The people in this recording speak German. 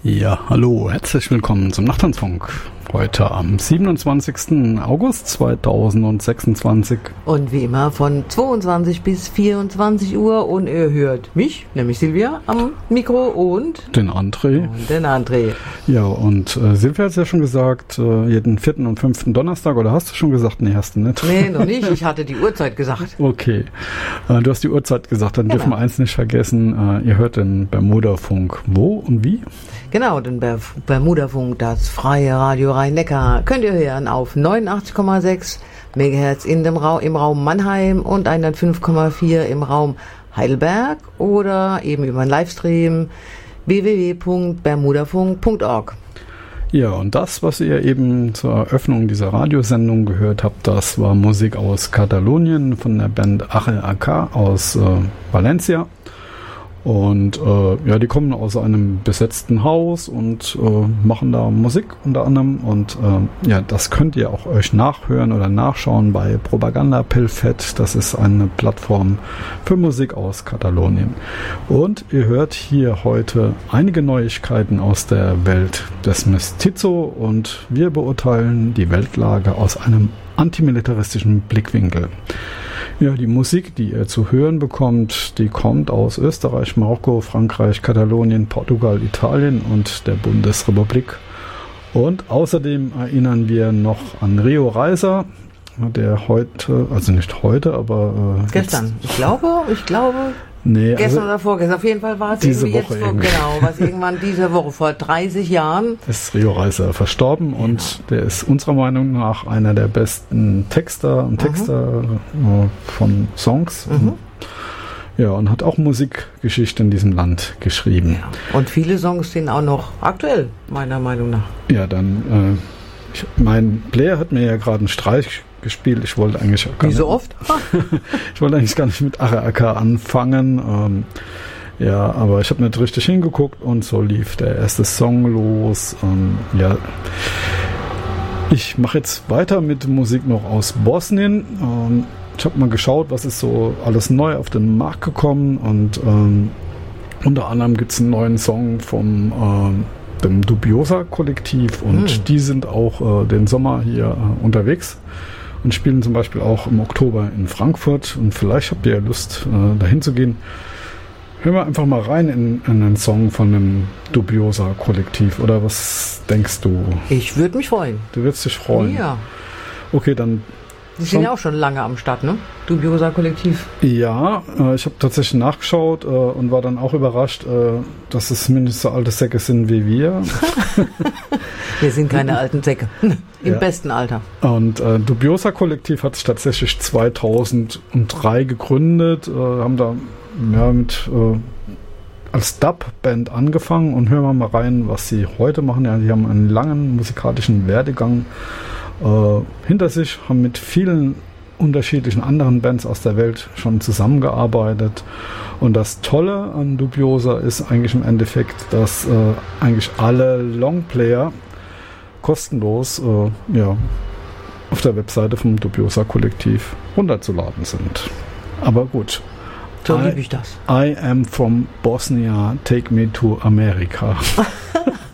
Ja, hallo, herzlich willkommen zum Nachttanzfunk. Heute am 27. August 2026. Und wie immer von 22 bis 24 Uhr. Und ihr hört mich, nämlich Silvia, am Mikro und den André. Ja, und Silvia hat es ja schon gesagt, jeden 4. und 5. Donnerstag, oder hast du schon gesagt? Nee, hast du nicht. Nee, noch nicht. Ich hatte die Uhrzeit gesagt. Okay, du hast die Uhrzeit gesagt, dann dürfen wir eins nicht vergessen. Ihr hört den Bermuda-Funk. Wo und wie? Genau, den Bermuda-Funk, das freie Radio Rhein-Neckar, könnt ihr hören auf 89,6 MHz im Raum Mannheim und 105,4 im Raum Heidelberg oder eben über einen Livestream www.bermudafunk.org. Ja, und das, was ihr eben zur Eröffnung dieser Radiosendung gehört habt, das war Musik aus Katalonien von der Band Arre AK aus Valencia. Und ja, die kommen aus einem besetzten Haus und machen da Musik unter anderem. Und ja, das könnt ihr auch euch nachhören oder nachschauen bei Propaganda Pilfett. Das ist eine Plattform für Musik aus Katalonien. Und ihr hört hier heute einige Neuigkeiten aus der Welt des Mestizo. Und wir beurteilen die Weltlage aus einem antimilitaristischen Blickwinkel. Ja, die Musik, die ihr zu hören bekommt, die kommt aus Österreich, Marokko, Frankreich, Katalonien, Portugal, Italien und der Bundesrepublik. Und außerdem erinnern wir noch an Rio Reiser, der heute, also nicht heute, aber gestern. Ich glaube. Nee, gestern oder vorgestern, auf jeden Fall war es diese Woche irgendwann diese Woche, vor 30 Jahren. Ist Rio Reiser verstorben und der ist unserer Meinung nach einer der besten Texter von Songs. Ja, und hat auch Musikgeschichte in diesem Land geschrieben. Ja. Und viele Songs sind auch noch aktuell, meiner Meinung nach. Ja, dann, mein Player hat mir ja gerade einen Streich gespielt. Ich wollte eigentlich Wie so oft? Ich wollte eigentlich gar nicht mit Arre AK anfangen. Ja, aber ich habe nicht richtig hingeguckt und so lief der erste Song los. Ja, ich mache jetzt weiter mit Musik noch aus Bosnien. Ich habe mal geschaut, was ist so alles neu auf den Markt gekommen und unter anderem gibt es einen neuen Song vom dem Dubiosa-Kollektiv und die sind auch den Sommer hier unterwegs und spielen zum Beispiel auch im Oktober in Frankfurt und vielleicht habt ihr ja Lust, dahin zu gehen. Hören wir einfach mal rein in einen Song von dem Dubiosa-Kollektiv, oder was denkst du? Ich würde mich freuen. Du würdest dich freuen? Ja. Okay, dann... Die sind ja auch schon lange am Start, ne? Dubiosa-Kollektiv. Ja, ich habe tatsächlich nachgeschaut und war dann auch überrascht, dass es mindestens so alte Säcke sind wie wir. Wir sind keine alten Säcke. Im besten Alter. Und Dubiosa-Kollektiv hat sich tatsächlich 2003 gegründet, haben da als Dub-Band angefangen und hören wir mal rein, was sie heute machen. Ja, die haben einen langen musikalischen Werdegang hinter sich, haben mit vielen unterschiedlichen anderen Bands aus der Welt schon zusammengearbeitet. Und das Tolle an Dubiosa ist eigentlich im Endeffekt, dass eigentlich alle Longplayer kostenlos auf der Webseite vom Dubiosa-Kollektiv runterzuladen sind. Aber gut. So liebe ich das. I am from Bosnia, take me to America.